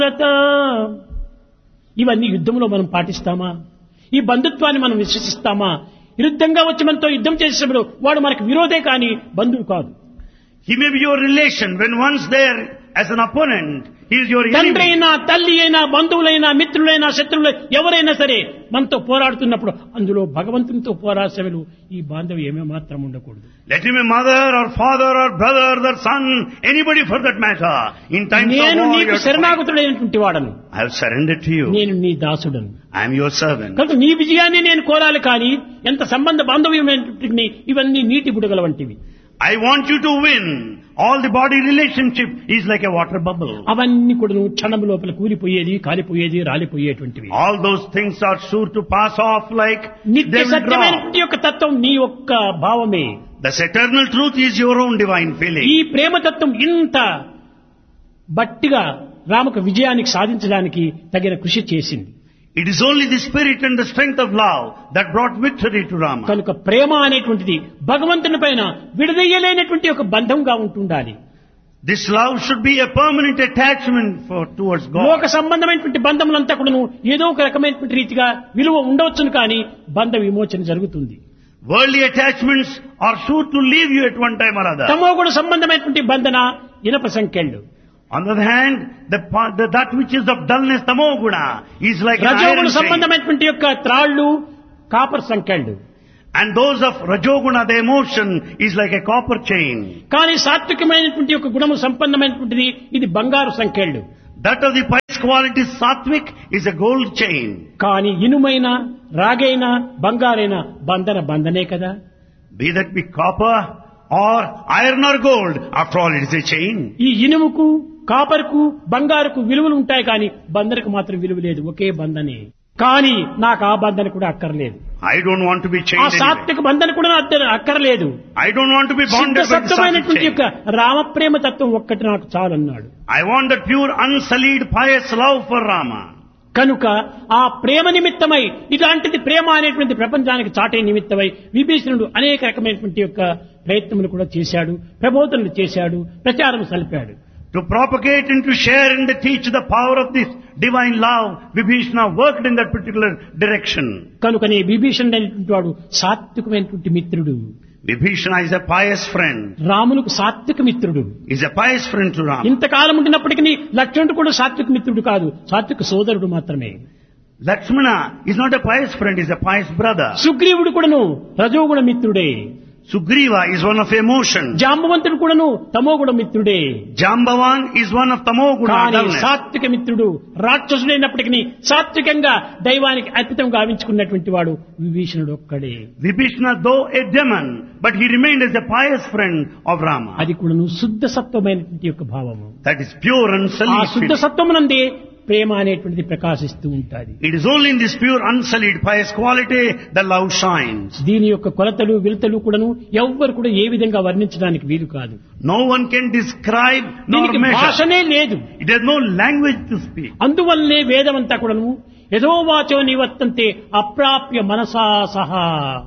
ఇవన్నీ యుద్ధంలో మనం పాటిస్తామా? ఈ బంధుత్వాన్ని మనం విశ్వసిస్తామా? విరుద్ధంగా వచ్చి మనతో యుద్ధం చేసేటప్పుడు వాడు మనకు విరోధే కానీ బంధువు కాదు. He may be your relation when once there as an opponent, he is your తండ్రి enemy. అయినా, తల్లి అయినా, బంధువులైనా, మిత్రులైనా, శత్రువులు ఎవరైనా సరే మనతో పోరాడుతున్నప్పుడు అందులో భగవంతునితో పోరాసేవలు ఈ బాంధవ్యం ఏమాత్రం ఉండకూడదు. Let him be mother or father or brother or son, anybody for that matter. In times of నేను war, నీకు you are శరణాగతుడైనటువంటి వాడను, I have surrendered to you. నేను నీ దాసుడను. I am your servant. కనుక నీ విజయాన్ని నేను కోరాలి కానీ ఎంత సంబంధ బాంధవ్యమైనటువంటి ఇవన్నీ నీటి బుడగల వంటివి. I want you to win. All the body relationship is like a water bubble. అవన్నీ కూడా క్షణం లోపల కూలిపోయేది, కాలిపోయేది, రాలిపోయేటువంటివి. All those things are sure to pass off like నిత్య they will drop. సత్యమైనటువంటి యొక్క తత్వం నీ యొక్క భావమే. This eternal truth is your own divine feeling. ఈ ప్రేమతత్వం ఇంత బట్టిగా రామకు విజయానికి సాధించడానికి తగిన కృషి చేసింది. It is only the spirit and the strength of love that brought victory to Rama. కనుక ప్రేమ అనేటువంటిది భగవంతుని పైన విడదీయలేనటువంటి ఒక బంధంగా ఉంటుండాలి. This love should be a permanent attachment towards లోక God. సంబంధమైనటువంటి బంధములంతా కూడా ఏదో ఒక రకమైనటువంటి రీతిగా విలువ ఉండవచ్చును కానీ బంధ విమోచన జరుగుతుంది. Worldly attachments are sure to leave you at one time or other. తమోగుణ సంబంధమైనటువంటి బంధన ఇనప సంఖ్యలు. On the other hand, that which is of dullness, tamoguna, is like an రజోగుణ iron chain. సంబంధమైనటువంటి యొక్క త్రాళ్ళు కాపర్ సంఖ్యలు. And those of rajoguna, the emotion, is like a copper chain. కానీ సాత్వికమైనటువంటి యొక్క గుణము సంపన్నమైనటువంటిది ఇది బంగారు సంఖ్యలు. That of the pious quality, sattvic, is a gold chain. కానీ ఇనుమైన, రాగైన, బంగారైన బంధనే కదా. Be that be copper or iron or gold, after all it is a chain. ఈ ఇనుముకు, కాపర్కు, బంగారుకు విలువలు ఉంటాయి కానీ బంధనకు మాత్రం విలువ లేదు. ఒకే బంధనే. కానీ నాకు ఆ బంధన కూడా అక్కర్లేదు. I don't want to be ఆ chained anyway. సాత్విక బంధన కూడా అక్కర్లేదు. I don't want to be bonded by the sattvic సత్యమైనటువంటి chain. యొక్క రామప్రేమ తత్వం ఒక్కటి నాకు చాలన్నాడు. I want that pure, unsullied, pious love for Rama. కనుక ఆ ప్రేమ నిమిత్తమై ఇలాంటిది ప్రేమ అనేటువంటి ప్రపంచానికి చాటే నిమిత్తమై విభీషణుడు అనేక రకమైనటువంటి యొక్క ప్రయత్నములు కూడా చేశాడు, ప్రబోధనలు చేశాడు, ప్రచారం సలిపాడు. To propagate and to share and to teach the power of this divine love, Vibhishana worked in that particular direction. కనుకనే విభీషణుడు అనేటువంటి వాడు సాత్వికమైనటువంటి మిత్రుడు. Vibhishana is a pious friend. రాములకు సాత్విక మిత్రుడు. Is a pious friend to Rama. ఇంతకాలం ఉండినప్పటికీ లక్ష్మణుడు కూడా సాత్విక మిత్రుడు కాదు, సాత్విక సోదరుడు మాత్రమే. Lakshmana is not a pious friend, is a pious brother. సుగ్రీవుడు కూడాను రజోగుణ మిత్రుడే. Sugriva is one of emotion. జాంబవంతుడు కూడాను తమోగుణ మిత్రుడే. Jambavan is one of tamoguna. కానీ dullness. సాత్విక మిత్రుడు రాక్షసుడైనప్పటికీ సాత్వికంగా దైవానికి అర్పితం గావించుకున్నటువంటి వాడు విభీషణుడు ఒక్కడే. Vibhishana, though a demon, but he remained as a pious friend of Rama. అది కూడాను శుద్ధ సత్వమైనటువంటి యొక్క భావము. That is pure and ఆ sullied శుద్ధ feeling. సత్వమునందే ప్రేమ అనేటువంటిది ప్రకాశిస్తూ ఉంటుంది. It is only in this pure, unsullied, pious quality that love shines. దీని యొక్క కొలతలు విలుతలు కూడాను ఎవ్వరు కూడా ఏ విధంగా వర్ణించడానికి వీలు కాదు. No one can describe nor దీనికి measure. భాషనే లేదు. It has no language to speak. అందువల్లనే వేదమంతా కూడాను యథోవాచో నివర్తంతే అప్రాప్య మనసా సహా.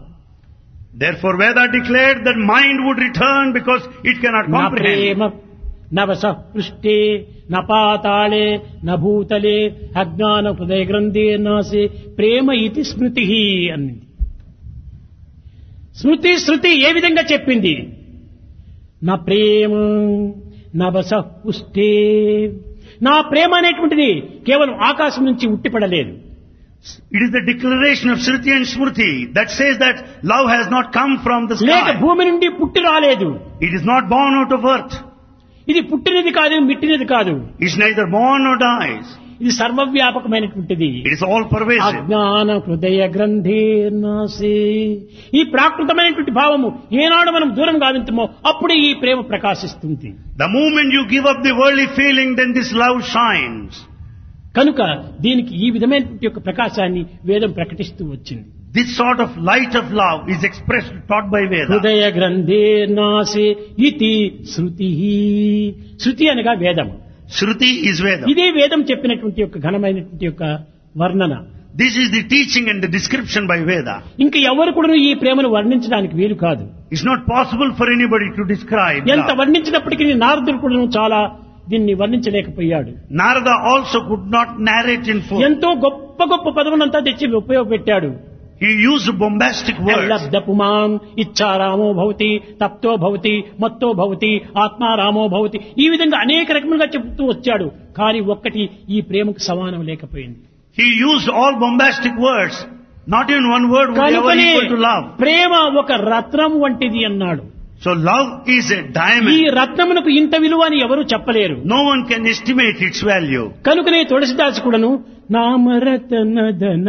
Therefore Veda declared that mind would return because it cannot నా comprehend. ప్రేమ నవసః పృష్ఠే న పాతాళే న భూతలే అజ్ఞాన హృదయ గ్రంథే నాసే ప్రేమ ఇది స్మృతి అన్నది. శృతి ఏ విధంగా చెప్పింది? నా ప్రేమ నవసః పృష్ఠే. నా ప్రేమ అనేటువంటిది కేవలం ఆకాశం నుంచి ఉట్టిపడలేదు. It is the declaration of Shruti and Smriti that says that love has not come from the లేక sky. భూమి నుండి పుట్టి రాలేదు. It is not born out of earth. ఇది పుట్టినది కాదు, మిట్టినది కాదు. It is neither born nor dies. ఇది సర్వవ్యాపకమైనటువంటిది. It is all pervasive. అజ్ఞాన హృదయ గ్రంథే నాసే. ఈ ప్రాకృతమైనటువంటి భావము ఏనాడు మనం దూరం గావించమో అప్పుడే ఈ ప్రేమ ప్రకాశిస్తుంది. The moment you give up the worldly feeling, then this love shines. కనుక దీనికి ఈ విధమైనటువంటి యొక్క ప్రకాశాన్ని వేదం ప్రకటిస్తూ వచ్చింది. This sort of light of love is expressed, taught by Veda. హృదయ గ్రంథే నాసే ఇతి శృతి. శృతి అనగా వేదం. Shruti is Veda. ఇదే వేదం చెప్పినటువంటి యొక్క ఘనమైనటువంటి యొక్క వర్ణన. This is the teaching and the description by Veda. ఇంకా ఎవరు కూడా ఈ ప్రేమను వర్ణించడానికి వీలు కాదు. It's not possible for anybody to describe ఎంత love. వర్ణించినప్పటికీ నారదుడు కూడా చాలా దీన్ని వర్ణించలేకపోయాడు. Narada also could not narrate in full. ఎంతో గొప్ప గొప్ప పదములంతా తెచ్చి ఉపయోగపెట్టాడు. He used bombastic words. లబ్ధపుమాం ఇచ్చారామో భవతి, తప్తో భవతి, మత్తో భవతి, ఆత్మారామో భవతి, ఈ విధంగా అనేక రకములుగా చెప్తూ వచ్చాడు. కానీ ఒక్కటి ఈ ప్రేమకు సమానం లేకపోయింది. He used all bombastic words. Not even one word would ever కనుకనే equal to love. ప్రేమ ఒక రత్నం వంటిది అన్నాడు. So love is a ఈ diamond. రత్నమునకు ఇంత విలువ అని ఎవరు చెప్పలేరు. No one can estimate its value. కనుకనే తులసిదాసు కూడాను నామరతన ధన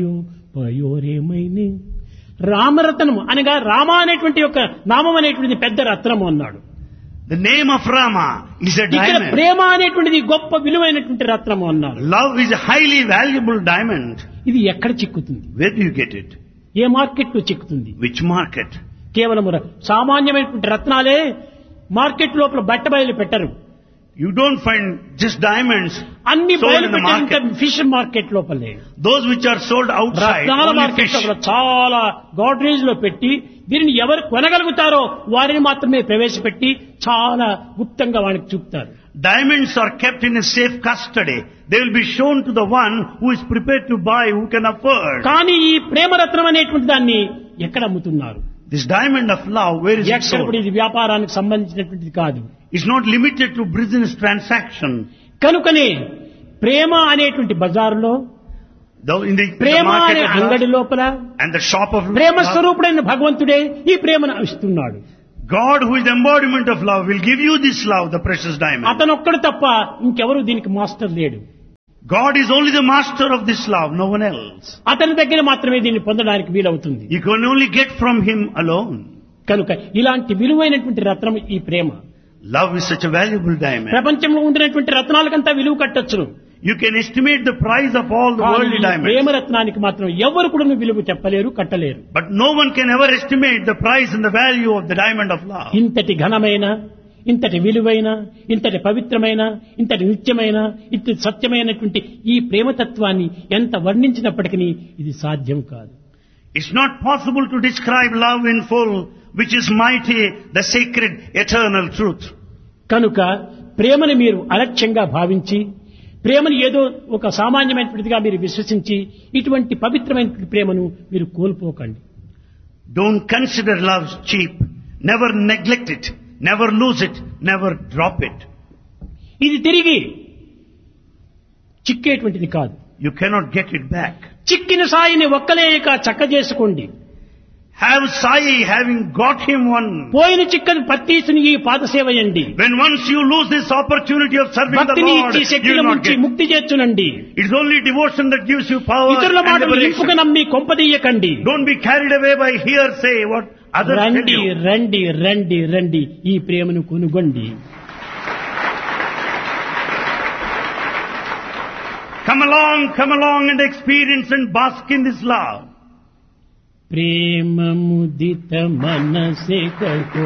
పయోరేమైనే, రామరత్నము అనగా రామ అనేటువంటి యొక్క నామం అనేటువంటిది పెద్ద రత్నము అన్నాడు. The name of Rama is a ఇక్కడ diamond. ప్రేమ అనేటువంటిది గొప్ప విలువైనటువంటి రత్నము అన్నారు. Love is a highly valuable diamond. ఇది ఎక్కడ చిక్కుతుంది? Where do you get it? A market లో చిక్కుతుంది? Which market? కేవలం సామాన్యమైనటువంటి రత్నాలే మార్కెట్ లోపల బట్ట బయలు పెట్టరు. You don't find just diamonds అన్ని sold బయలు in the పెట్టే market. ఫిష్ మార్కెట్ లోపలే. Those which are sold outside, రత్నాల only మార్కెట్ fish. లోపల చాలా గాడ్రేజ్ లో పెట్టి దీనిని ఎవరు కొనగలుగుతారో వారిని మాత్రమే ప్రవేశపెట్టి చాలా గుప్తంగా వారికి చూపుతారు. Diamonds are kept in a safe custody. They will be shown to the one who is prepared to buy, who can afford. కానీ ఈ ప్రేమరత్నం అనేటువంటి దాన్ని ఎక్కడ అమ్ముతున్నారు? This diamond of love, where is it ఎక్కడ sold? ఇది వ్యాపారానికి సంబంధించినటువంటిది కాదు. It's not limited to business transaction. కనుకనే ప్రేమ అనేటువంటి బజారులో, Though in the Prema market అనే of అంగడి love లోపల and the shop of Prema love, స్వరూపుడైన భగవంతుడే ఈ ప్రేమను ఇస్తున్నాడు. God, who is the embodiment of love, will give you this love, the precious diamond. అతనొక్కడు తప్ప ఇంకెవరు దీనికి మాస్టర్ లేడు. God is only the master of this love, no one else. అతని దగ్గర మాత్రమే దీన్ని పొందడానికి వీలవుతుంది. You can only get from him alone. కనుక ఇలాంటి విలువైనటువంటి రత్నం ఈ ప్రేమ. Love is such a valuable diamond. ప్రపంచంలో ఉండినటువంటి రత్నాలకంతా విలువ కట్టొచ్చును. You can estimate the price of all the worldly diamonds. ప్రేమరత్నానికి మాత్రం ఎవరు కూడా విలువ చెప్పలేరు, కట్టలేరు. But no one can ever estimate the price and the value of the diamond of love. ఇంతటి ఘనమైన, ఇంతటి విలువైన, ఇంతటి పవిత్రమైన, ఇంతటి నిత్యమైన, ఇంతటి సత్యమైనటువంటి ఈ ప్రేమతత్వాన్ని ఎంత వర్ణించినప్పటికీ ఇది సాధ్యం కాదు. It's not possible to describe love in full, which is mighty, the sacred, eternal truth. కనుక ప్రేమను మీరు అలక్ష్యంగా భావించి, ప్రేమను ఏదో ఒక సామాన్యమైనటువంటిదిగా మీరు విశ్వసించి ఇటువంటి పవిత్రమైనటువంటి ప్రేమను మీరు కోల్పోకండి. Don't consider love cheap. Never neglect it. Never lose it. Never drop it. ఇది తిరిగి చిక్కేటువంటిది కాదు. You cannot get it back. చిక్కిన సాయిని ఒక్కలేక చక్క చేసుకోండి. Have Sai, having got him one. పోయిన చిక్కని పత్తీసుని ఈ పాదసేవయండి. When once you lose this opportunity of serving the భక్తిని Lord, ఇచ్చి you శక్తిని will not ముంచి get. ముక్తి చేర్చునండి. It's only devotion that gives you power ఇతరుల and మాటలు liberation. ఇంపుగా నమ్మి కొంపదీయకండి. Don't be carried away by hearsay, what others tell రండి you. రండి రండి రండి ఈ ప్రేమను కొనుగొండి. Come along and experience and bask in this love. ప్రేమ ముదిత మనసే కహో